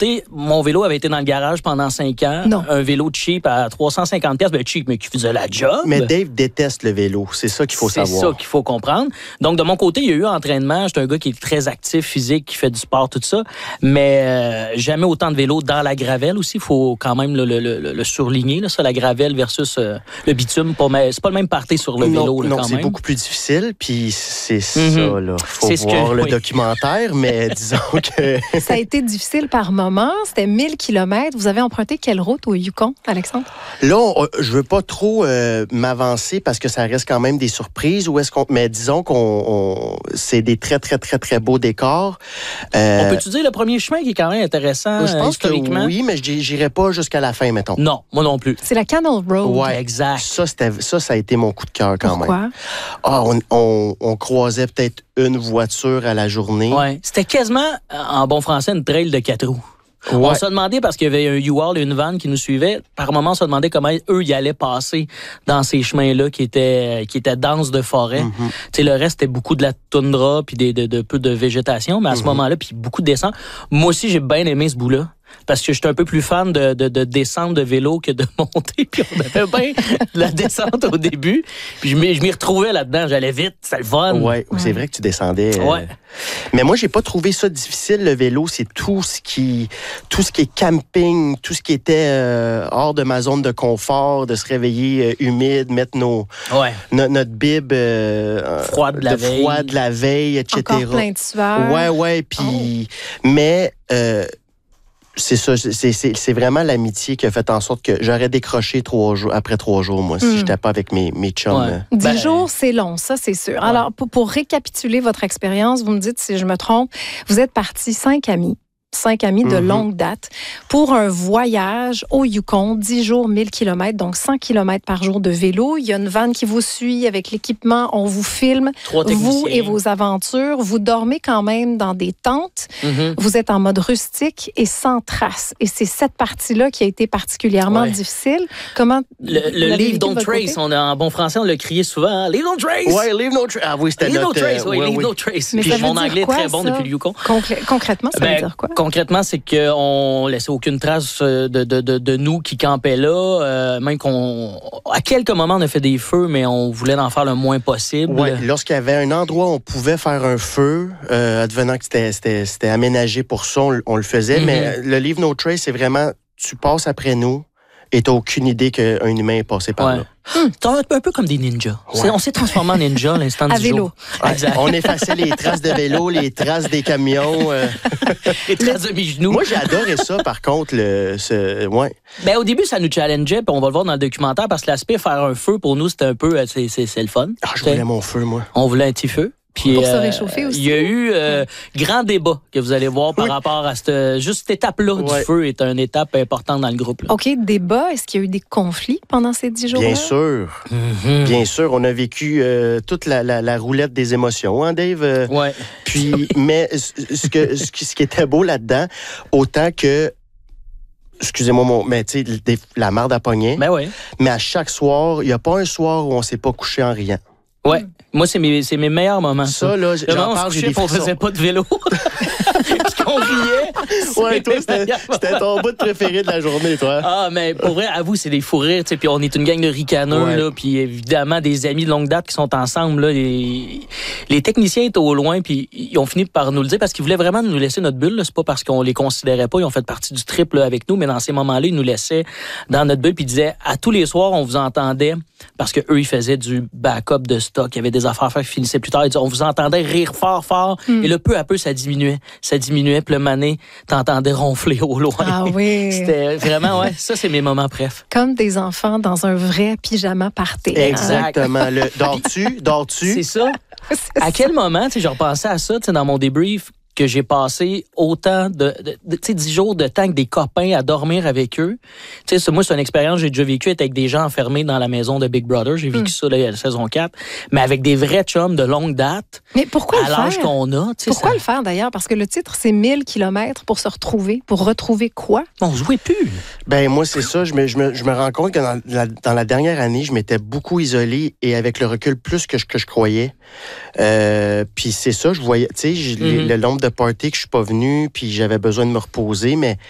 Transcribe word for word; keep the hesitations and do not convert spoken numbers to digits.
côté, mon vélo avait été dans le garage pendant cinq ans. Non. Un vélo cheap à trois cent cinquante dollars, ben cheap, mais qui faisait la job. Mais Dave déteste le vélo. C'est ça qu'il faut C'est savoir. C'est ça qu'il faut comprendre. Donc, de mon côté, il y a eu entraînement. J'étais un gars qui est très actif, physique, qui fait du sport, tout ça. Mais euh, jamais autant de vélo dans la gravelle aussi. Il faut quand même le, le, le, le surligner, là, ça, la gravelle versus euh, le bitume. Pas, mais c'est pas le même party sur le non, vélo, là, non, quand c'est même. beaucoup plus difficile. Puis c'est Mm-hmm. ça, là. Faut C'est ce voir que- le oui. documentaire, mais disons que... Ça a été difficile par moment. C'était mille kilomètres. Vous avez emprunté quelle route au Yukon, Alexandre? Là, on, je veux pas trop euh, m'avancer parce que ça reste quand même des surprises. Où est-ce qu'on, mais disons qu'on, on, c'est des très très très très beaux décors. Euh, On peut-tu dire le premier chemin qui est quand même intéressant je euh, pense que historiquement? oui, mais je j'irai pas jusqu'à la fin, mettons. Non, moi non plus. C'est la Canal Road. Ouais, Exact. Ça, c'était, ça, ça a été mon coup de cœur quand Pourquoi? même. Ah, on, on, on croisait peut-être une voiture à la journée. Ouais. C'était quasiment, en bon français, une trail de quatre roues. Ouais. On se demandait, parce qu'il y avait un U-Haul et une van qui nous suivaient, par moment, on se demandait comment eux, y allaient passer dans ces chemins-là qui étaient, qui étaient denses de forêt. Mm-hmm. Tu sais, le reste, c'était beaucoup de la toundra puis des, de, de peu de végétation, mais à ce Mm-hmm. moment-là, puis beaucoup de descente. Moi aussi, j'ai bien aimé ce bout-là. Parce que j'étais un peu plus fan de, de, de descente de vélo que de monter. Puis on avait bien la descente au début. Puis je m'y, je m'y retrouvais là-dedans. J'allais vite, c'était le fun. Ouais, c'est vrai que tu descendais. euh, Ouais. Mais moi, j'ai pas trouvé ça difficile, le vélo. C'est tout ce qui, tout ce qui est camping, tout ce qui était euh, hors de ma zone de confort, de se réveiller euh, humide, mettre nos, Ouais. no- notre bib euh, Froide de la veille. froide de la veille, et cetera. Encore plein de sueur. Ouais, ouais. Puis, mais euh, c'est ça, c'est, c'est, c'est vraiment l'amitié qui a fait en sorte que j'aurais décroché trois jours, après trois jours, moi, si Mm. j'étais pas avec mes, mes chums. Ouais. euh. Dix Ben, jours, c'est long, ça, c'est sûr. Alors, pour, pour récapituler votre expérience, vous me dites si je me trompe, vous êtes partis cinq amis. Cinq amis de Mhm. longue date pour un voyage au Yukon, dix jours, mille kilomètres, donc cent kilomètres par jour de vélo. Il y a une vanne qui vous suit avec l'équipement, on vous filme, Trois vous techniciens. et vos aventures. Vous dormez quand même dans des tentes. Mhm. Vous êtes en mode rustique et sans trace. Et c'est cette partie-là qui a été particulièrement Ouais. difficile. Comment Le, le l'avez Leave vécu de Don't votre Trace, côté? on a, en bon français, on l'a crié souvent. Hein? Leave No Trace! Ouais, leave no trace. Ah oui, c'était Leave No notre... Trace, euh, oui, ouais, Leave oui. No Trace. Mais Puis ça veut mon dire anglais est quoi, très bon ça? depuis le Yukon. Concré- concrètement, ça Ben, veut dire quoi? Concrètement, c'est qu'on laissait aucune trace de, de, de, de nous qui campaient là. Euh, même qu'on... À quelques moments, on a fait des feux, mais on voulait en faire le moins possible. Ouais, lorsqu'il y avait un endroit où on pouvait faire un feu, euh, advenant que c'était, c'était, c'était aménagé pour ça, on, on le faisait. Mm-hmm. Mais le Leave No Trace, c'est vraiment, tu passes après nous et t'as aucune idée qu'un humain est passé par Ouais. là. C'est un, un peu comme des ninjas. C'est- On s'est transformé en ninja à l'instant À du vélo. jour. Ouais, Exact. on effaçait les traces de vélo, les traces des camions. euh. Les traces de mi-genoux. Moi, j'ai adoré ça, par contre. Le, ce, ouais. Ben, au début, ça nous challengeait, puis on va le voir dans le documentaire, parce que l'aspect faire un feu, pour nous, c'était un peu, euh, c'est, c'est, c'est le fun. Ah, je voulais mon feu, moi. On voulait un petit feu. Puis, Pour se euh, réchauffer aussi. Il y a eu euh, grand débat que vous allez voir par Oui. rapport à cette, juste cette étape-là Ouais. du feu est une étape importante dans le groupe. Là. OK, débat. Est-ce qu'il y a eu des conflits pendant ces dix jours-là? Bien sûr. Mhm. Bien sûr, on a vécu euh, toute la, la, la roulette des émotions, hein, Dave? Euh, Ouais. Puis, mais ce ce que, ce qui ce qui était beau là-dedans, autant que, excusez-moi, mon, mais tu sais, des- la marde à poignet, Ben ouais. mais à chaque soir, il n'y a pas un soir où on s'est pas couché en riant. Ouais. Moi, c'est mes, c'est mes meilleurs moments. Ça, Ça, là, Le moment j'en où on parle, se j'ai couchait, des puis on frissons. faisait pas de vélo. Puis qu'on riait. C'est Ouais, toi, mes c'était meilleurs c'était ton bout de préféré de la journée, toi. Ah, mais pour vrai, avoue, c'est des fous rires, tu sais, puis on est une gang de ricaneux, Ouais. là, puis évidemment, des amis de longue date qui sont ensemble, là, les, les techniciens étaient au loin, puis ils ont fini par nous le dire, parce qu'ils voulaient vraiment nous laisser notre bulle, là. C'est pas parce qu'on les considérait pas, ils ont fait partie du trip, là, avec nous, mais dans ces moments-là, ils nous laissaient dans notre bulle, puis ils disaient, à tous les soirs, on vous entendait, parce que eux, ils faisaient du backup de stock, il y avait des affaires à faire qui finissaient plus tard, ils disaient, on vous entendait rire fort, fort, et là, peu à peu, ça diminuait, ça diminuait, puis le mané, t'entendais ronfler au loin. Ah oui. C'était vraiment, ouais, ça, c'est mes moments préf. Comme des enfants dans un vrai pyjama party. hein? Exactement. Le, dors-tu? Dors-tu? C'est ça. C'est À quel moment, tu sais, je repensais à ça, tu sais, dans mon débrief, que j'ai passé autant de, de, de tu sais, dix jours de temps avec des copains à dormir avec eux. Tu sais, moi, c'est une expérience que j'ai déjà vécue avec des gens enfermés dans la maison de Big Brother. J'ai vécu Mm. ça, là, il y a la saison quatre. Mais avec des vrais chums de longue date, Mais pourquoi à le l'âge faire? qu'on a, tu sais. Pourquoi ça- le faire d'ailleurs? Parce que le titre, c'est mille kilomètres pour se retrouver. Pour retrouver quoi? On jouait plus. Ben moi, c'est ça. Je me, je, me, je me rends compte que dans la, dans la dernière année, je m'étais beaucoup isolé et avec le recul plus que je, que je croyais. Euh, puis c'est ça, je voyais, tu sais, j'ai- Mm-hmm. le nombre de parties que je suis pas venu, puis j'avais besoin de me reposer, mais